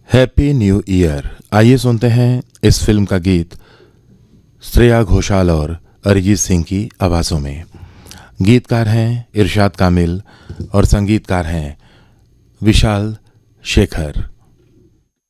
Happy new year. आइए सुनते हैं इस फिल्म का गीत श्रेया घोषाल और अरिजीत सिंह की आवाज़ों में। गीतकार हैं इरशाद कामिल और संगीतकार हैं विशाल शेखर।